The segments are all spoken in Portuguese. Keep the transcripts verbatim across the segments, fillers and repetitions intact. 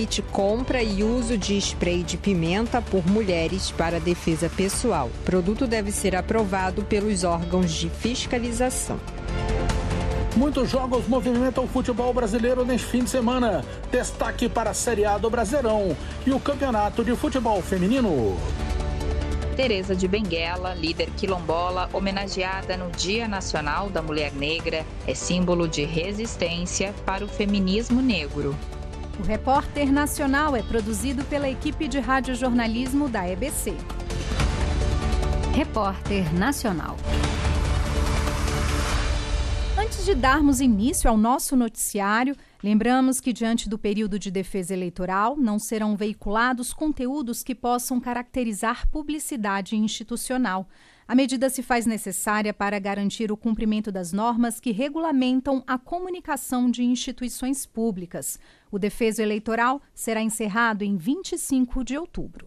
permite compra e uso de spray de pimenta por mulheres para defesa pessoal. O produto deve ser aprovado pelos órgãos de fiscalização. Muitos jogos movimentam o futebol brasileiro neste fim de semana. Destaque para a Série A do Brasileirão e o Campeonato de Futebol Feminino. Teresa de Benguela, líder quilombola, homenageada no Dia Nacional da Mulher Negra, é símbolo de resistência para o feminismo negro. O Repórter Nacional é produzido pela equipe de radiojornalismo da E B C. Repórter Nacional. Antes de darmos início ao nosso noticiário, lembramos que, diante do período de defesa eleitoral, não serão veiculados conteúdos que possam caracterizar publicidade institucional. A medida se faz necessária para garantir o cumprimento das normas que regulamentam a comunicação de instituições públicas. O defeso eleitoral será encerrado em vinte e cinco de outubro.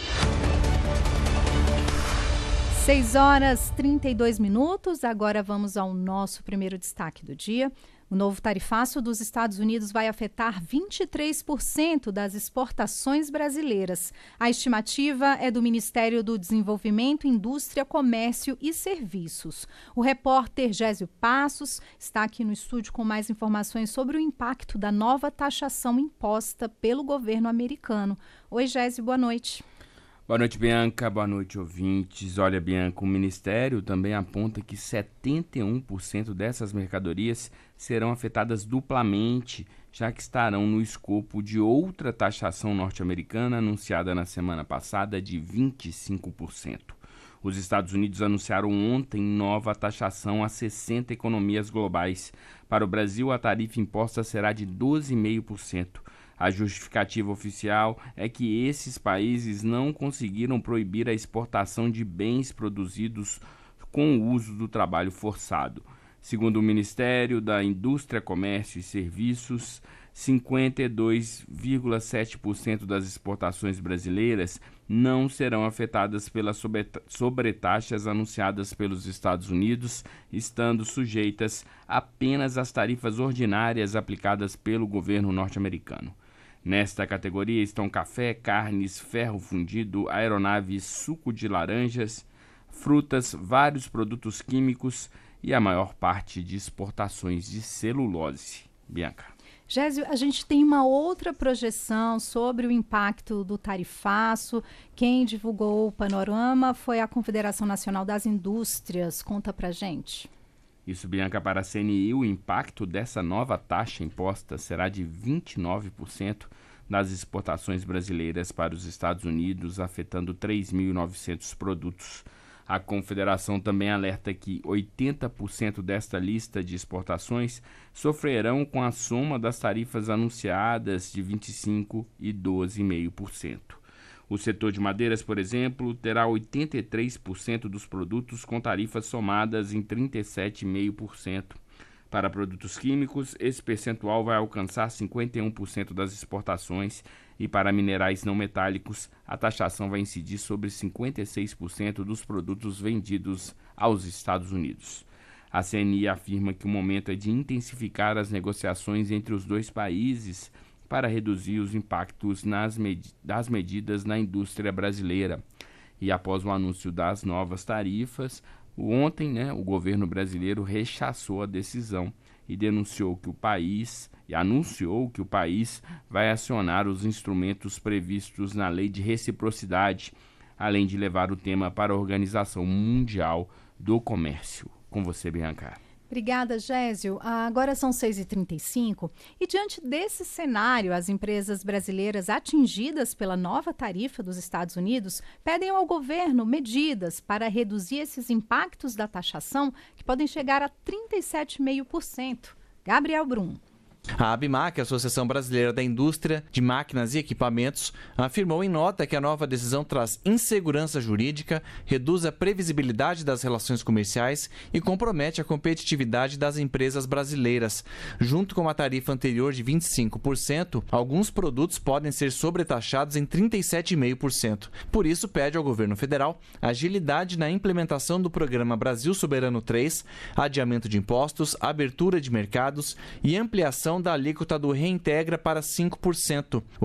seis horas e trinta e dois minutos, agora vamos ao nosso primeiro destaque do dia. O novo tarifaço dos Estados Unidos vai afetar vinte e três por cento das exportações brasileiras. A estimativa é do Ministério do Desenvolvimento, Indústria, Comércio e Serviços. O repórter Gésio Passos está aqui no estúdio com mais informações sobre o impacto da nova taxação imposta pelo governo americano. Oi, Gésio, boa noite. Boa noite, Bianca. Boa noite, ouvintes. Olha, Bianca, o Ministério também aponta que setenta e um por cento dessas mercadorias serão afetadas duplamente, já que estarão no escopo de outra taxação norte-americana anunciada na semana passada de vinte e cinco por cento. Os Estados Unidos anunciaram ontem nova taxação a sessenta economias globais. Para o Brasil, a tarifa imposta será de doze vírgula cinco por cento. A justificativa oficial é que esses países não conseguiram proibir a exportação de bens produzidos com o uso do trabalho forçado. Segundo o Ministério da Indústria, Comércio e Serviços, cinquenta e dois vírgula sete por cento das exportações brasileiras não serão afetadas pelas sobretaxas anunciadas pelos Estados Unidos, estando sujeitas apenas às tarifas ordinárias aplicadas pelo governo norte-americano. Nesta categoria estão café, carnes, ferro fundido, aeronaves, suco de laranjas, frutas, vários produtos químicos e a maior parte de exportações de celulose. Bianca. Gésio, a gente tem uma outra projeção sobre o impacto do tarifaço. Quem divulgou o panorama foi a Confederação Nacional das Indústrias. Conta pra gente. Isso, Bianca, para a C N I, o impacto dessa nova taxa imposta será de vinte e nove por cento das exportações brasileiras para os Estados Unidos, afetando três mil e novecentos produtos. A Confederação também alerta que oitenta por cento desta lista de exportações sofrerão com a soma das tarifas anunciadas de vinte e cinco por cento e doze vírgula cinco por cento. O setor de madeiras, por exemplo, terá oitenta e três por cento dos produtos com tarifas somadas em trinta e sete vírgula cinco por cento. Para produtos químicos, esse percentual vai alcançar cinquenta e um por cento das exportações e para minerais não metálicos, a taxação vai incidir sobre cinquenta e seis por cento dos produtos vendidos aos Estados Unidos. A C N I afirma que o momento é de intensificar as negociações entre os dois países para reduzir os impactos nas med- das medidas na indústria brasileira. E após o anúncio das novas tarifas, ontem, né, o governo brasileiro rechaçou a decisão e denunciou que o país, e anunciou que o país vai acionar os instrumentos previstos na Lei de Reciprocidade, além de levar o tema para a Organização Mundial do Comércio. Com você, Bianca. Obrigada, Gésio. Agora são seis e trinta e cinco e diante desse cenário, as empresas brasileiras atingidas pela nova tarifa dos Estados Unidos pedem ao governo medidas para reduzir esses impactos da taxação que podem chegar a trinta e sete vírgula cinco por cento. Gabriel Brum. A ABMAC, Associação Brasileira da Indústria de Máquinas e Equipamentos, afirmou em nota que a nova decisão traz insegurança jurídica, reduz a previsibilidade das relações comerciais e compromete a competitividade das empresas brasileiras. Junto com a tarifa anterior de vinte e cinco por cento, alguns produtos podem ser sobretaxados em trinta e sete vírgula cinco por cento. Por isso, pede ao governo federal agilidade na implementação do programa Brasil Soberano três, adiamento de impostos, abertura de mercados e ampliação da alíquota do Reintegra para cinco por cento.